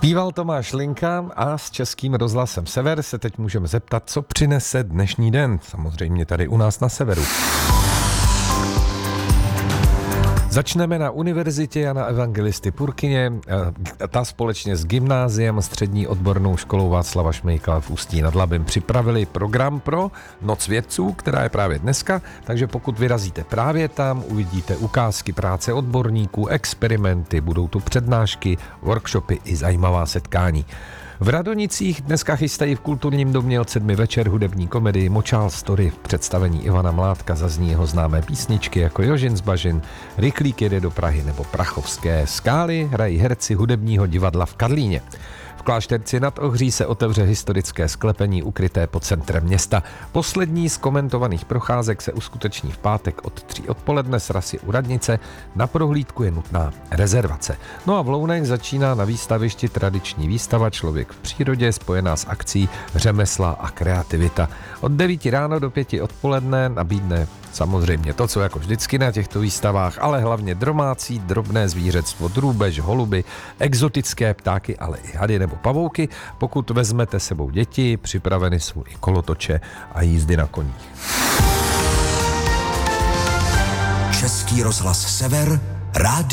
Zpíval Tomáš Linka a s Českým rozhlasem Sever se teď můžeme zeptat, co přinese dnešní den, samozřejmě tady u nás na severu. Začneme na Univerzitě Jana Evangelisty Purkyně, ta společně s gymnáziem střední odbornou školou Václava Šmejkala v Ústí nad Labem připravili program pro Noc vědců, která je právě dneska, takže pokud vyrazíte právě tam, uvidíte ukázky práce odborníků, experimenty, budou tu přednášky, workshopy i zajímavá setkání. V Radonicích dneska chystají v kulturním domě od 7 večer hudební komedii Močál Story. V představení Ivana Mládka zazní jeho známé písničky jako Jožin z Bažin, Rychlík jede do Prahy nebo Prachovské skály hrají herci hudebního divadla v Karlíně. V Klášterci nad Ohří se otevře historické sklepení ukryté pod centrem města. Poslední z komentovaných procházek se uskuteční v pátek od 3 odpoledne s rasy u radnice. Na prohlídku je nutná rezervace. No a v Lounech začíná na výstavišti tradiční výstava Člověk v přírodě spojená s akcí Řemesla a kreativita. Od 9 ráno do 5 odpoledne nabídne samozřejmě to, co jako vždycky na těchto výstavách, ale hlavně domácí, drobné zvířectvo, drůbež, holuby, exotické ptáky, ale i hady nebo pavouky. Pokud vezmete sebou děti, připraveny jsou i kolotoče a jízdy na koních. Český rozhlas Sever, rádio